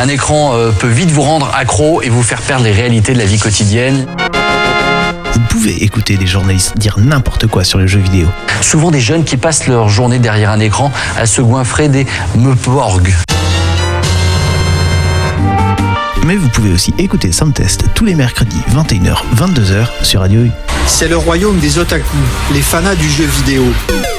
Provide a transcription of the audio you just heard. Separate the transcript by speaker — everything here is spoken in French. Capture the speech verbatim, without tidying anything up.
Speaker 1: Un écran euh, peut vite vous rendre accro et vous faire perdre les réalités de la vie quotidienne.
Speaker 2: Vous pouvez écouter des journalistes dire n'importe quoi sur les jeux vidéo.
Speaker 1: Souvent des jeunes qui passent leur journée derrière un écran à se goinfrer des meuporgs.
Speaker 2: Mais vous pouvez aussi écouter Soundtest tous les mercredis vingt et une heures vingt-deux heures sur Radio U.
Speaker 3: C'est le royaume des otaku, les fanas du jeu vidéo.